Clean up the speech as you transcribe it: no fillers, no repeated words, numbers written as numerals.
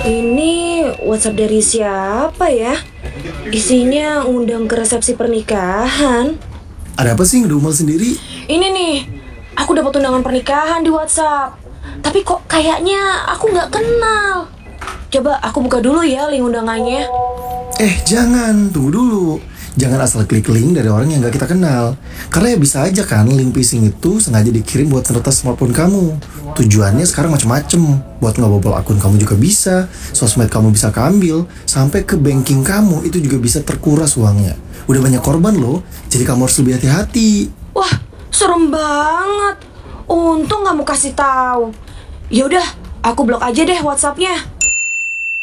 Ini WhatsApp dari siapa ya? Isinya undang ke resepsi pernikahan. Ada apa sih ngedumel sendiri? Ini nih, aku dapat undangan pernikahan di WhatsApp. Tapi kok kayaknya aku nggak kenal. Coba aku buka dulu ya link undangannya. Jangan, tunggu dulu. Jangan asal klik link dari orang yang gak kita kenal. Karena ya bisa aja kan link phishing itu sengaja dikirim buat meretas smartphone kamu. Tujuannya sekarang macem-macem. Buat ngebobol akun kamu juga bisa, sosmed kamu bisa keambil, sampai ke banking kamu itu juga bisa terkuras uangnya. Udah banyak korban loh, jadi kamu harus lebih hati-hati. Wah, serem banget. Untung nggak mau kasih tahu. Ya udah, aku blok aja deh WhatsAppnya.